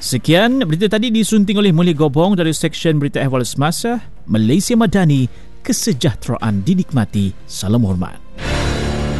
Sekian berita tadi disunting oleh Mulia Gobong dari Seksyen Berita Ehwal Semasa. Malaysia Madani, kesejahteraan dinikmati. Salam hormat.